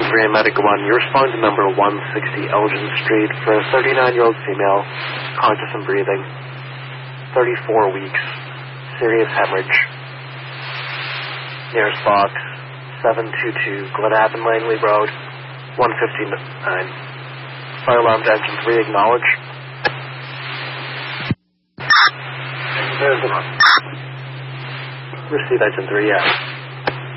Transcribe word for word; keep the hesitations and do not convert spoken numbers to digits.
three and Medic one. You respond to number one sixty Elgin Street for a thirty-nine-year-old female, conscious and breathing, thirty-four weeks, serious hemorrhage. Nearest box, seven two two Glenavon Langley Road, one fifty-nine. Fire alarm to engine three, acknowledge. There's the Receive engine three, yeah.